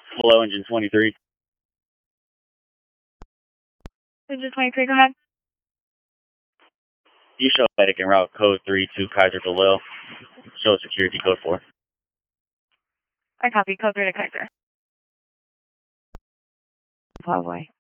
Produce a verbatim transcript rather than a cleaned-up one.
Hello, engine twenty-three. Engine twenty-three, go ahead. You show medic en route code three to Kaiser Galil. Show security code four. I copy, code three to Kaiser. Probably.